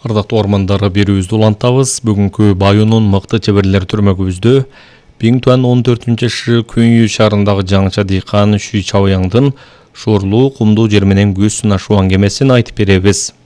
Ардактуу ормандары берүүбүздү улантабыз. Бүгүнкү Байонун мыкты чеберлер түрмөгүбүздө Биңтуан 14-шы Күнйү шаарындагы жаңча дыйкан Шүй Чабыяңдын шоорлуу кумдуу жер менен көз сынашуу аңгемесин айтып беребиз.